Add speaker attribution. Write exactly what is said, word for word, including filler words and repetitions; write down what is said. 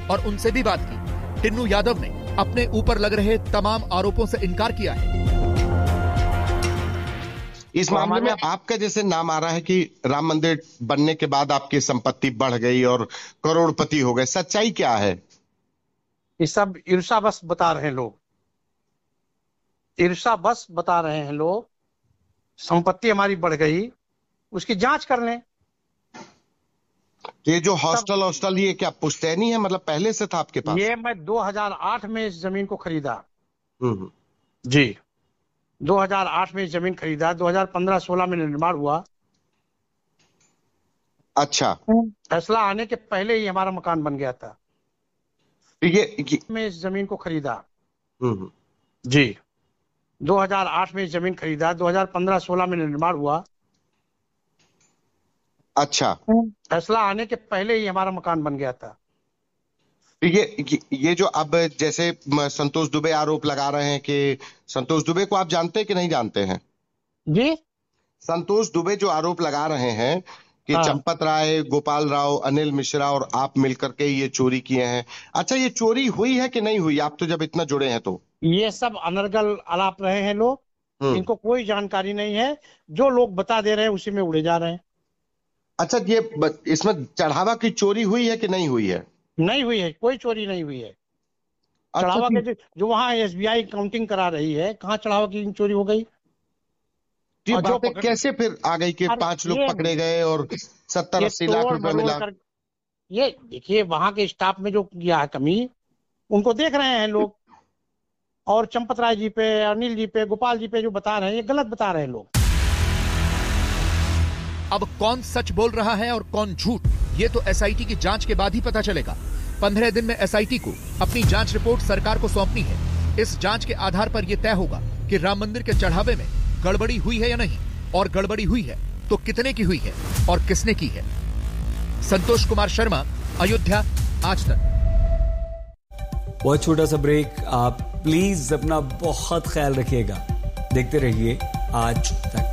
Speaker 1: और उनसे भी बात की। टिन्नू यादव ने अपने ऊपर लग रहे तमाम आरोपों से इनकार किया है।
Speaker 2: इस मामले में आपका जैसे नाम आ रहा है कि राम मंदिर बनने के बाद आपकी संपत्ति बढ़ गई और करोड़पति हो गए, सच्चाई क्या है?
Speaker 3: ये सब ईर्षा बस बता रहे हैं लोग, ईर्षा बस बता रहे हैं लोग। संपत्ति हमारी बढ़ गई, उसकी जांच कर लें।
Speaker 2: ये जो हॉस्टल हॉस्टल ये क्या पुश्तैनी है, मतलब पहले से था आपके पास?
Speaker 3: ये मैं दो हज़ार आठ में इस जमीन को खरीदा।
Speaker 2: हम्म
Speaker 3: जी, दो हज़ार आठ में जमीन खरीदा, दो हज़ार पंद्रह सोलह में निर्माण हुआ।
Speaker 2: अच्छा,
Speaker 3: फैसला आने के पहले ही हमारा मकान बन गया था।
Speaker 2: ये, ये
Speaker 3: मैं इस जमीन को खरीदा।
Speaker 2: हम्म
Speaker 3: जी, दो हज़ार आठ में जमीन खरीदा, दो हज़ार पंद्रह सोलह में निर्माण हुआ।
Speaker 2: अच्छा,
Speaker 3: फैसला आने के पहले ही हमारा मकान बन गया था।
Speaker 2: ये ये जो अब जैसे संतोष दुबे आरोप लगा रहे हैं कि संतोष दुबे को आप जानते हैं कि नहीं जानते हैं?
Speaker 3: जी,
Speaker 2: संतोष दुबे जो आरोप लगा रहे हैं कि
Speaker 3: हाँ।
Speaker 2: चंपत राय, गोपाल राव, अनिल मिश्रा और आप मिलकर के ये चोरी किए हैं। अच्छा, ये चोरी हुई है कि नहीं हुई? आप तो जब इतना जुड़े हैं तो।
Speaker 3: ये सब अनर्गल आलाप रहे हैं लोग, इनको कोई जानकारी नहीं है। जो लोग बता दे रहे हैं उसी में उड़े जा रहे हैं।
Speaker 2: अच्छा, ये इसमें चढ़ावा की चोरी हुई है कि नहीं हुई है?
Speaker 3: नहीं हुई है, कोई चोरी नहीं हुई है। चढ़ावा
Speaker 2: अच्छा,
Speaker 3: के जो वहाँ एसबीआई काउंटिंग करा रही है, कहाँ चढ़ावा की चोरी हो गई?
Speaker 2: ये
Speaker 3: और जो
Speaker 2: बातें
Speaker 3: पकड़...
Speaker 2: कैसे फिर आ गई कि पांच लोग पकड़े गए और सत्तर अस्सी लाख रुपए मिला?
Speaker 3: कर... ये देखिए, वहां के स्टाफ में जो किया है कमी, उनको देख रहे हैं लोग। और चंपत राय जी पे, अनिल जी पे, गोपाल जी पे जो बता रहे हैं, ये गलत बता रहे हैं लोग।
Speaker 1: अब कौन सच बोल रहा है और कौन झूठ, ये तो एसआईटी की जांच के बाद ही पता चलेगा। पंद्रह दिन में एसआईटी को अपनी जांच रिपोर्ट सरकार को सौंपनी है। इस जांच के आधार पर यह तय होगा कि राम मंदिर के चढ़ावे में गड़बड़ी हुई है या नहीं, और गड़बड़ी हुई है तो कितने की हुई है और किसने की है। संतोष कुमार शर्मा, अयोध्या, आज तक।
Speaker 4: बहुत छोटा सा ब्रेक, आप प्लीज अपना बहुत ख्याल रखिएगा। देखते रहिए आज तक।